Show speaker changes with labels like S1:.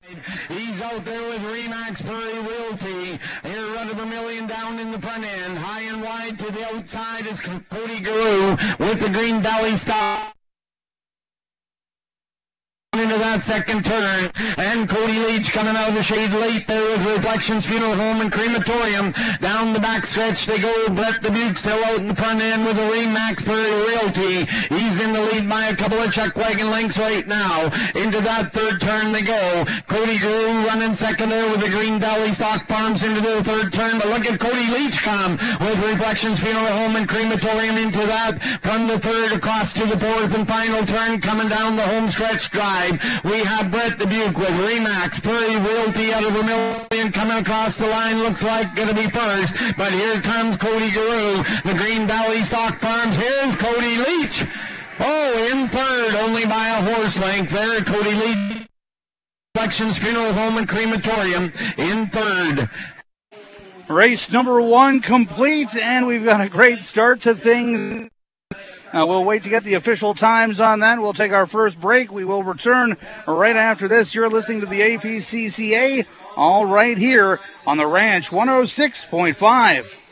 S1: He's out there with Remax Prairie Realty. Here, Run of a Million down in the front end. High and wide to the outside is Cody Guru with the Green Valley Star. Into that second turn, and Cody Leach coming out of the shade late there with Reflections Funeral Home and Crematorium. Down the back stretch they go. Brett Dubuque still out in the front end with the Remax Prairie Realty. He's in the lead by a couple of chuck wagon lengths right now. Into that third turn they go. Cody Grew running second there with the Green Valley Stock Farms into the third turn. But look at Cody Leach come with Reflections Funeral Home and Crematorium into that from the third across to the fourth and final turn coming down the home stretch drive. We have Brett Dubuque with Remax Prairie Realty out of Vermilion coming across the line. Looks like going to be first, but here comes Cody Guru, the Green Valley Stock Farms. Here's Cody Leach. Oh, in third, only by a horse length there. Cody Leach, Reflections Funeral Home and Crematorium in third.
S2: Race number 1 complete, and we've got a great start to things. We'll wait to get the official times on that. We'll take our first break. We will return right after this. You're listening to the APCCA, all right here on the Ranch 106.5.